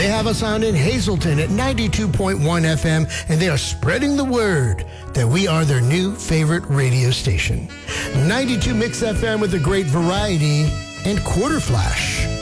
They have us on in Hazleton at 92.1 FM, and they are spreading the word that we are their new favorite radio station. 92 Mix FM with a great variety and Quarter Flash.